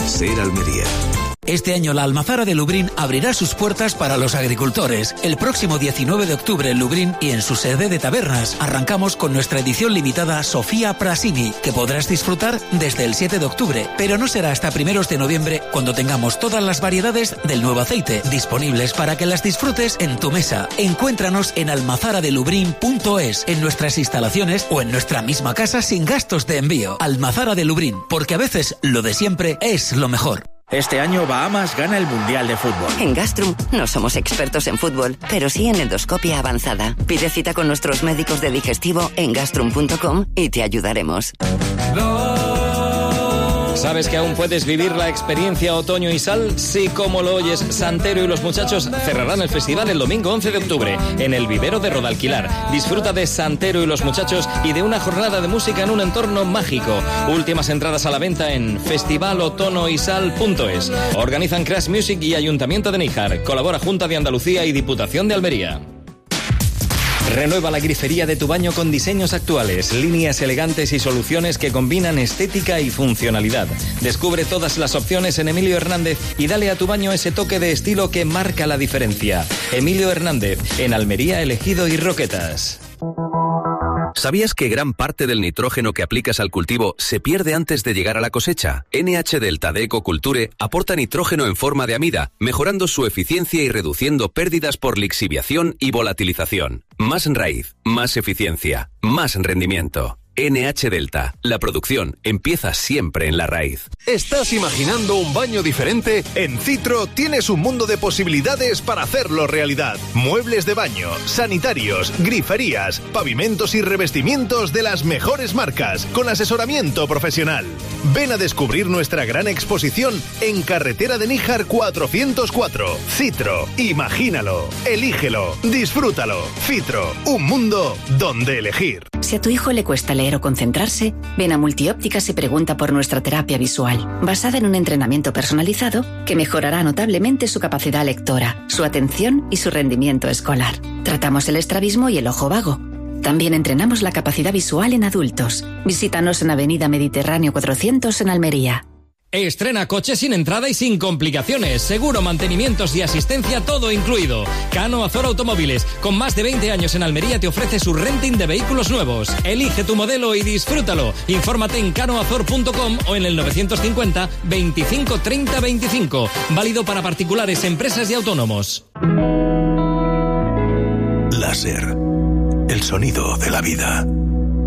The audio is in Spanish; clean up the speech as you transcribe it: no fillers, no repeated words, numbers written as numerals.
SER Almería. Este año la Almazara de Lubriñ abrirá sus puertas para los agricultores. El próximo 19 de octubre en Lubriñ y en su sede de tabernas arrancamos con nuestra edición limitada Sofía Prasini, que podrás disfrutar desde el 7 de octubre, pero no será hasta primeros de noviembre cuando tengamos todas las variedades del nuevo aceite disponibles para que las disfrutes en tu mesa. Encuéntranos en almazaradelubriñ.es, en nuestras instalaciones o en nuestra misma casa sin gastos de envío. Almazara de Lubriñ, porque a veces lo de siempre es lo mejor. Este año Bahamas gana el Mundial de Fútbol. En Gastrum no somos expertos en fútbol, pero sí en endoscopia avanzada. Pide cita con nuestros médicos de digestivo en gastrum.com y te ayudaremos. ¿Sabes que aún puedes vivir la experiencia Otoño y Sal? Sí, como lo oyes, Santero y los muchachos cerrarán el festival el domingo 11 de octubre en el vivero de Rodalquilar. Disfruta de Santero y los muchachos y de una jornada de música en un entorno mágico. Últimas entradas a la venta en festivalotonoysal.es. Organizan Crash Music y Ayuntamiento de Níjar. Colabora Junta de Andalucía y Diputación de Almería. Renueva la grifería de tu baño con diseños actuales, líneas elegantes y soluciones que combinan estética y funcionalidad. Descubre todas las opciones en Emilio Hernández y dale a tu baño ese toque de estilo que marca la diferencia. Emilio Hernández, en Almería, Ejido y Roquetas. ¿Sabías que gran parte del nitrógeno que aplicas al cultivo se pierde antes de llegar a la cosecha? NH Delta de Ecoculture aporta nitrógeno en forma de amida, mejorando su eficiencia y reduciendo pérdidas por lixiviación y volatilización. Más raíz, más eficiencia, más rendimiento. NH Delta. La producción empieza siempre en la raíz. ¿Estás imaginando un baño diferente? En Citro tienes un mundo de posibilidades para hacerlo realidad. Muebles de baño, sanitarios, griferías, pavimentos y revestimientos de las mejores marcas, con asesoramiento profesional. Ven a descubrir nuestra gran exposición en Carretera de Níjar 404. Citro. Imagínalo, elígelo, disfrútalo. Citro. Un mundo donde elegir. Si a tu hijo le cuesta leer o concentrarse, ven a Multiópticas y pregunta por nuestra terapia visual, basada en un entrenamiento personalizado que mejorará notablemente su capacidad lectora, su atención y su rendimiento escolar. Tratamos el estrabismo y el ojo vago. También entrenamos la capacidad visual en adultos. Visítanos en Avenida Mediterráneo 400 en Almería. Estrena coche sin entrada y sin complicaciones. Seguro, mantenimientos y asistencia, todo incluido. Cano Azor Automóviles, con más de 20 años en Almería, te ofrece su renting de vehículos nuevos. Elige tu modelo y disfrútalo. Infórmate en canoazor.com o en el 950 25 30 25. Válido para particulares, empresas y autónomos. Láser. El sonido de la vida.